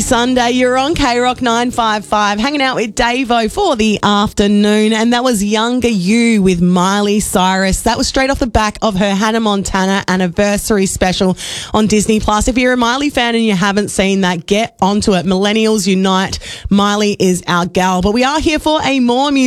Sunday. You're on K-Rock 955, hanging out with Davo for the afternoon. And that was Younger You with Miley Cyrus. That was straight off the back of her Hannah Montana anniversary special on Disney+. If you're a Miley fan and you haven't seen that, get onto it. Millennials Unite. Miley is our gal. But we are here for a more music.